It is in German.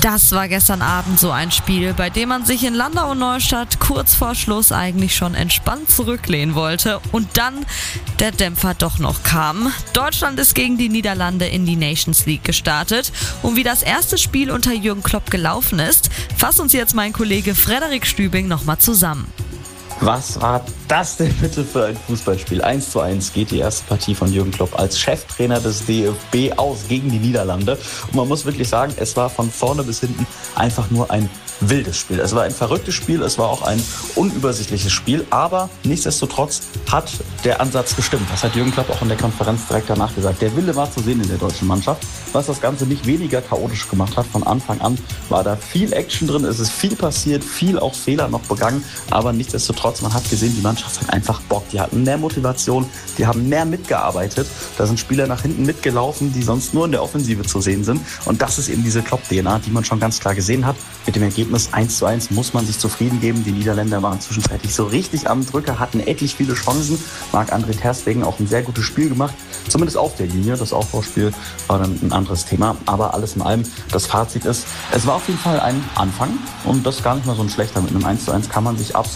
Das war gestern Abend so ein Spiel, bei dem man sich in Landau-Neustadt kurz vor Schluss eigentlich schon entspannt zurücklehnen wollte und dann der Dämpfer doch noch kam. Deutschland ist gegen die Niederlande in die Nations League gestartet. Und wie das erste Spiel unter Jürgen Klopp gelaufen ist, fasst uns jetzt mein Kollege Frederik Stübing nochmal zusammen. Was war das denn bitte für ein Fußballspiel? 1:1 geht die erste Partie von Jürgen Klopp als Cheftrainer des DFB aus gegen die Niederlande. Und man muss wirklich sagen, es war von vorne bis hinten einfach nur ein wildes Spiel. Es war ein verrücktes Spiel, es war auch ein unübersichtliches Spiel, aber nichtsdestotrotz hat der Ansatz gestimmt. Das hat Jürgen Klopp auch in der Konferenz direkt danach gesagt. Der Wille war zu sehen in der deutschen Mannschaft, was das Ganze nicht weniger chaotisch gemacht hat. Von Anfang an war da viel Action drin, es ist viel passiert, viel auch Fehler noch begangen, aber nichtsdestotrotz, man hat gesehen, die Mannschaft hat einfach Bock, die hatten mehr Motivation, die haben mehr mitgearbeitet, da sind Spieler nach hinten mitgelaufen, die sonst nur in der Offensive zu sehen sind und das ist eben diese Klopp-DNA, die man schon ganz klar gesehen hat. Mit dem Ergebnis 1:1 muss man sich zufrieden geben. Die Niederländer waren zwischenzeitlich so richtig am Drücker, hatten etlich viele Chancen. Marc-André ter Stegen auch ein sehr gutes Spiel gemacht, zumindest auf der Linie. Das Aufbauspiel war dann ein anderes Thema. Aber alles in allem, das Fazit ist, es war auf jeden Fall ein Anfang und das gar nicht mal so ein schlechter. Mit einem 1:1 kann man sich absolut